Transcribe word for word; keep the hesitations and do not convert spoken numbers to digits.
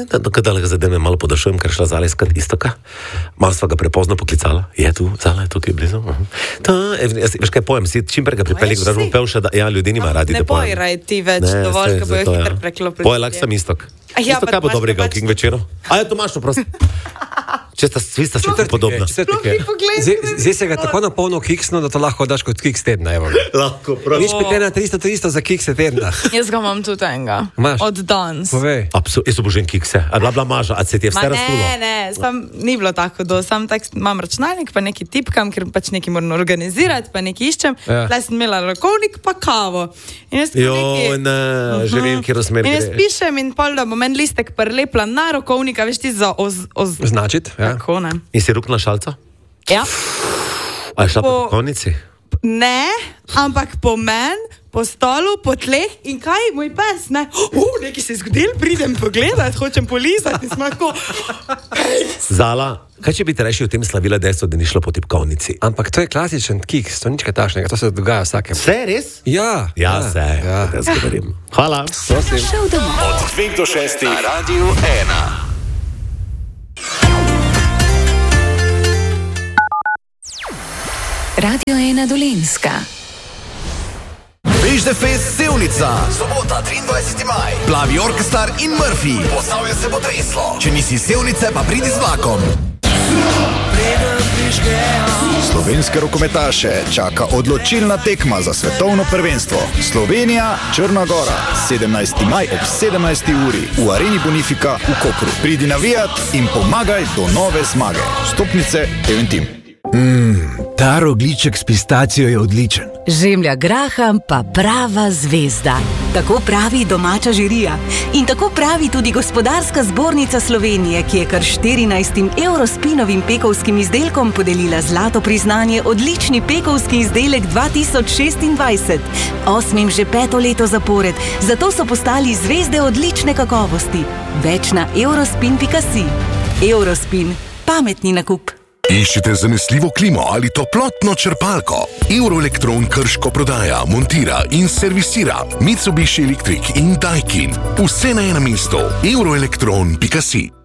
Kada ga zademe malo podašujem, ker šla Zala iskat istoka. Malo sva ga prepozno poklicala. Je tu, Zala je tukaj blizu. Ta, veš kaj pojem, si čim prej ga pripelji, da bom pel še, da ja, ljudi nima radi, da pojem. Ne poj, raj ti več, ne, dovolj, ko bojo hitro preklopili. Poje, lak sem istok. Ja, isto kaj bo dobrega v King večeru? A je Tomašo, prosim. Če sta svi sta še podobna. Zdaj se ga tako napolno kiksno, da to lahko daš kot kiks tedna, evo. Lahko, prosim. Nič petena tristo tristo za kikse tedna. Jaz ga imam tudi enega. Od danes. Povej. Absolutno, jaz obožujem kikse. A bila bila maža, a se ti je vse raztulo? Ne, ne, sam ni bilo tako do, sam tak imam računalnik, pa neki tipkam, ker pač neki moram organizirati, pa neki iščem. Ja. Tlej sem imela rokovnik, pa kavo. Jo, ne, že vem, kjer smer gre. In jaz pišem in pol, da bo men listek prelepla na rokovnika, veš ti za oz... oz... Značit, ja. Tako, ne. In si ruknila šalca? Ja. A je šla po rokovnici? Ne, ampak po men, po stolu, po tleh in kaj, moj pes, ne? Uh, nekaj se je zgodil, pridem pogledat, hočem polizati in smo lahko... Zala, kaj če bi te rešil v tem slavila dejstvo, da ni šlo po tipkovnici? Ampak to je klasičen kiks, to nič kaj tašnega, to se dogaja vsakem. Vse, res? Ja. Ja, se, ja. Da se govorim. Hvala. Prosim. Od dveh do šestih na Radiu ena. Radio ena Dolenjska. Bežde Fest Sevnica. Sobota, triindvajseti maj. Plavi orkestar in Murphy. Posavje se bo treslo. Če nisi Sevnice, pa pridi z vlakom. Slovenske rokometaše čaka odločilna tekma za svetovno prvenstvo. Slovenija, Črna Gora. sedemnajsti maj ob sedemnajsti uri v Areni Bonifika v Kopru. Pridi navijat in pomagaj do nove zmage. Vstopnice Eventim. Mmm, ta rogljiček s pistacijo je odličen. Žemlja graham pa prava zvezda. Tako pravi domača žirija. In tako pravi tudi Gospodarska zbornica Slovenije, ki je kar štirinajstim Eurospinovim pekovskim izdelkom podelila zlato priznanje odlični pekovski izdelek dva tisoč šestindvajset. Osmim že peto leto zapored, zato so postali zvezde odlične kakovosti. Več na eurospin pika si. Eurospin. Pametni nakup. Iščite zanesljivo klimo ali toplotno črpalko? Euroelektron Krško prodaja, montira in servisira Mitsubishi Electric in Daikin. Vse na enem mestu. euroelektron pika si.